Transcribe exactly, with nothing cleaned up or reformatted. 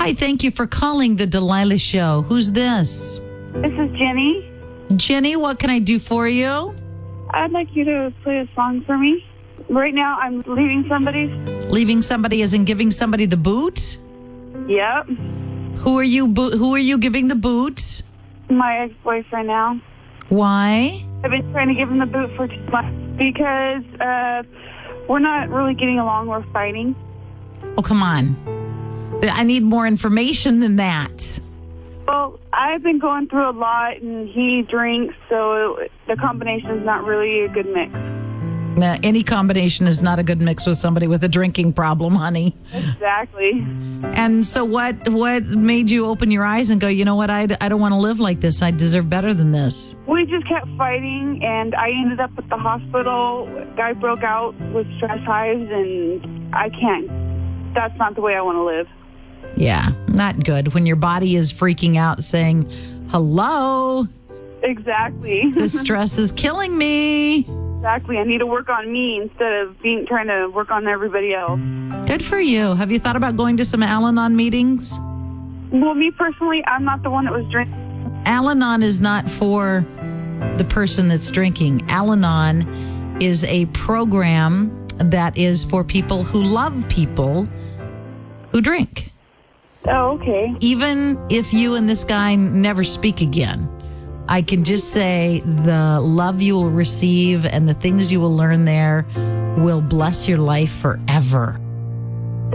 Hi, thank you for calling the Delilah Show. Who's this? This is Jenny. Jenny, what can I do for you? I'd like you to play a song for me. Right now, I'm leaving somebody. Leaving somebody as in giving somebody the boot? Yep. Who are you? Bo- who are you giving the boot? My ex-boyfriend now. Why? I've been trying to give him the boot for two months because uh, we're not really getting along. We're fighting. Oh, come on. I need more information than that. Well, I've been going through a lot, and he drinks, so the combination is not really a good mix. Uh, any combination is not a good mix with somebody with a drinking problem, honey. Exactly. And so what what made you open your eyes and go, you know what, I, I don't want to live like this. I deserve better than this. We just kept fighting, and I ended up at the hospital. Guy broke out with stress hives, and I can't. That's not the way I want to live. Yeah, not good. When your body is freaking out saying, hello. Exactly. This stress is killing me. Exactly. I need to work on me instead of being trying to work on everybody else. Good for you. Have you thought about going to some Al-Anon meetings? Well, me personally, I'm not the one that was drinking. Al-Anon is not for the person that's drinking. Al-Anon is a program that is for people who love people who drink. Oh, okay. Even if you and this guy never speak again, I can just say the love you will receive and the things you will learn there will bless your life forever.